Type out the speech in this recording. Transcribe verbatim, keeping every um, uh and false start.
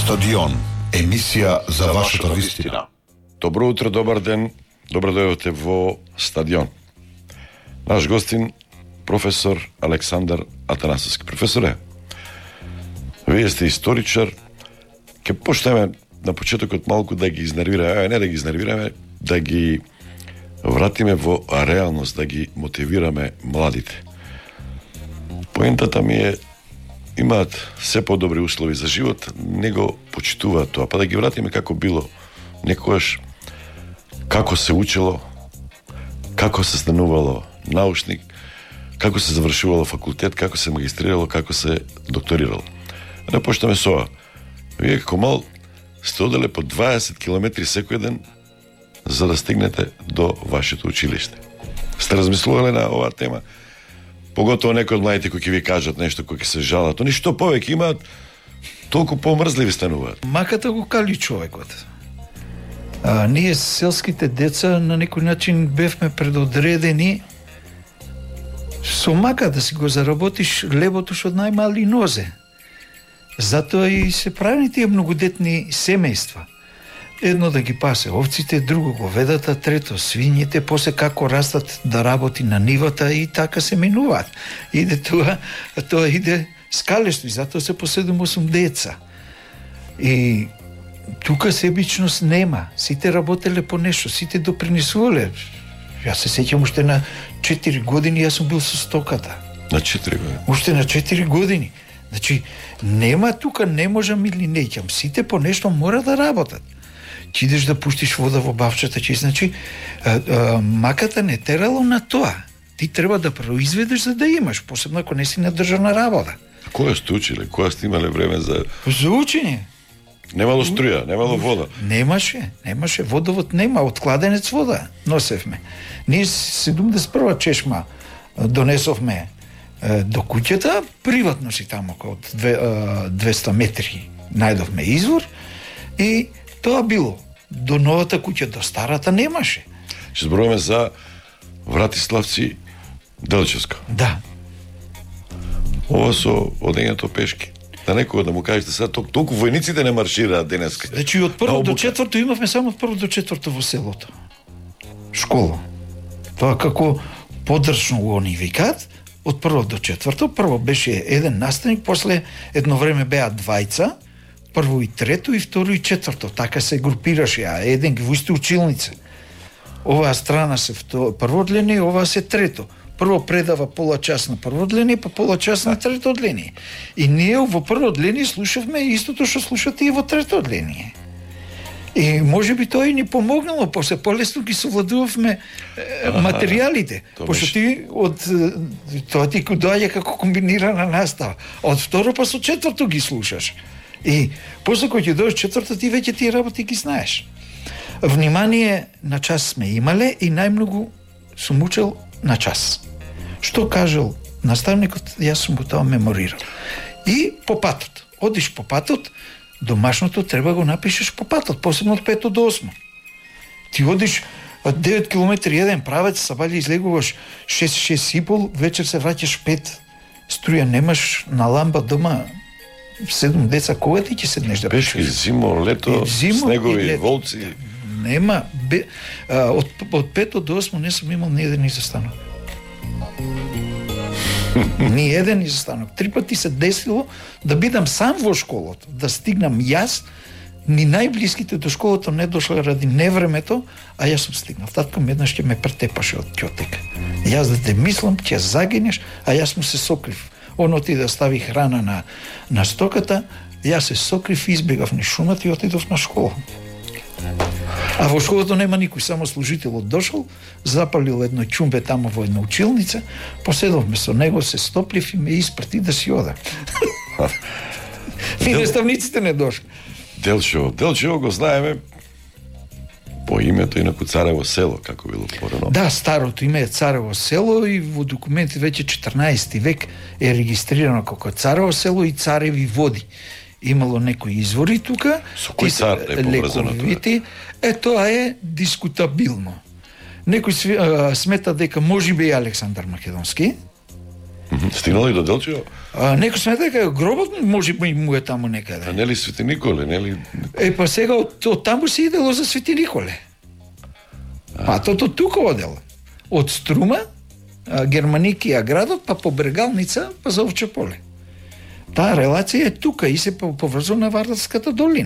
Стадион, емисија за вашата вистина. Добро утро, добар ден, добро дојдовте во Стадион. Наш гостин, професор Александар Атанасовски. Професоре, вие сте историчар, ке почнеме на почетокот малку да ги изнервираме, не да ги изнервираме, да ги вратиме во реалност, да ги мотивираме младите. Поентата ми е, имаат се подобри услови за живот, не го почитуваат тоа, па да ги вратиме како било некојаш, како се учело, како се станувало научник, како се завршувало факултет, како се магистрирало, како се докторирало. Да почнеме со ова. Вие како мал сте оделе по дваесет километри секој ден за да стигнете до вашето училиште. Сте размислувале на оваа тема? Поготово некои од младите кои ќе ви кажат нешто, кои ќе се жалат, они што повеќе имаат, толку помрзливи стануваат. Маката го кали човекот. А, ние селските деца на некој начин бевме предодредени со мака да си го заработиш леботош од најмали нозе. Затоа и се прави тие многодетни семејства. Едно да ги пасе овците, друго говедата, трето свињите, после како растат да работи на нивата и така се минуваат. Иде тоа, тоа иде скалешто и затоа се по седум-осум деца. И тука себичност нема. Сите работеле по нешто, сите допринесувале. Јас се сеќам уште на четири години јас сум бил со стоката. На четири години? Уште на четири години. Значи, нема тука, не можам или не ќам. Сите по нешто мора да работат. Ти идеш да пуштиш вода во бавчата, че значи а, а, маката не терало на тоа. Ти треба да произведеш за да имаш, посебно ако не си на државна работа. Која сте училе? Која сте имале време за... За учење. Немало струја, немало вода. Немаше, немаше. Водовод нема, од кладенец вода носевме. Ние седумдесет и прва чешма донесовме е, до куќата, приватно си таму, од двеста метри најдовме извор и тоа било. До новата куќа, до старата немаше. Ще зборуваме за Вратиславци Делчевска. Да. Ова со одењето пешки. На некој да му кажете сега, тол- толку војниците не маршираат денеска. Значи од прво На до обука. четврто имавме само од прво до четврто во селото. Школа. Тоа како подршно го они викаат, од прво до четврто, прво беше еден наставник, после едно време беа двајца, прво и трето, и второ и четврто. Така се групираше, а еден ги во исто училница. Оваа страна се вто, прво одделение, оваа се трето. Прво предава пола час на прво одделение, па пола час на трето одделение. И ние во прво одделение слушавме истото што слушате и во трето одделение. И може би тоа и ни помогнало, после полесно ги совладувавме е, материјалите. Пошто ти од е, тоа ти доаѓа како комбинирана настава. Од второ па со четврто ги слушаш. И после кој ќе дојдеш четврто, ти веќе тие работи ги знаеш. Внимание на час сме имале и најмногу сум учел на час. Што кажал наставникот, јас сум го тоа меморирал. И по патот. Одиш по патот, домашното треба го напишеш по патот, посебно од пето до осмо. Ти одиш девет километри еден правец, сабаља излегуваш шест, шест и пол, вечер се враќаш пет. Струја немаш, на ламба дома седум деца, кога ти ќе седнеш да Пешки, пишеш? зимо, лето, Зимо снегови, и лето. волци. Нема. Бе, а, од, од пето до осмо не сум имал ни еден изостанок. Ни еден изостанок. Три пати се десило да бидам сам во школото, да стигнам јас, ни најблиските до школото не дошле ради невремето, а јас сум стигнал. Татко ми еднаш ќе ме претепаше од ќотек. Јас да те мислам, ќе загинеш, а јас му се сокрив. Он оти да стави храна на, на стоката, јас се сокрив, избегав ни шумата и отидов на школа. А во школото нема никој, само служителот дошол, запалил едно ќумбе тамо во една училница, поседовме со него, се стоплив и ме испрати да си ода. И наставниците не дошли. Делчево. Делчево го знаеме по името инаку Царево село, како било порано. Да, старото име е Царево село и во документи веќе четрнаесети век е регистрирано како Царево село и Цареви води. Имало некои извори тука. Со кој цар е поврзано тоа? Е, тоа е дискутабилно. Некој сви, а, смета дека можеби е Александар Македонски, Стигнал и до Делчево? А, некој смета дека гробот може би му е таму А некаде. нели Свети Николе, нели? Е, па сега од, од таму се идело за Свети Николе. Патот од тука одел. Од Струма, а, Германикија градот, па по Брегалница, па за Овче поле. Таа релација е тука и се поврзува на Вардарската долина.